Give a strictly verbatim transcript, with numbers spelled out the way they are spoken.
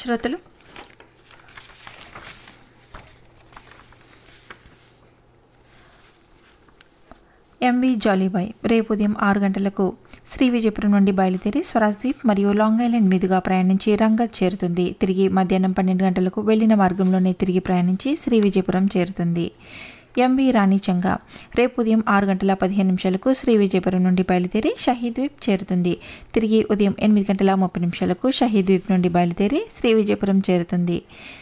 శ్రోతలు MV Jolly Boy రేపు ఉదయం ఆరు గంటలకు శ్రీ విజయపురం నుండి బయలుదేరి స్వరాజ్ ద్వీప్ మరియు లాంగ్ ఐలాండ్ మీదుగా ప్రయాణించి రంగత్ చేరుతుంది. తిరిగి మధ్యాహ్నం పన్నెండు గంటలకు వెళ్లిన మార్గంలోనే తిరిగి ప్రయాణించి శ్రీ విజయపురం చేరుతుంది. ఎంవి రాణి చంగా రేపు ఉదయం ఆరు గంటల పదిహేను నిమిషాలకు శ్రీ విజయపురం నుండి బయలుదేరి షహీద్ ద్వీప్ చేరుతుంది. తిరిగి ఉదయం ఎనిమిది గంటల ముప్పై నిమిషాలకు షహీద్ ద్వీప్ నుండి బయలుదేరి శ్రీ విజయపురం చేరుతుంది.